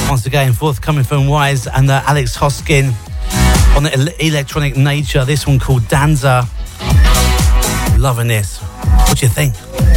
Once again, forthcoming from Wise and Alex Hoskin on the Electronic Nature. This one called Danza. Loving this. What do you think?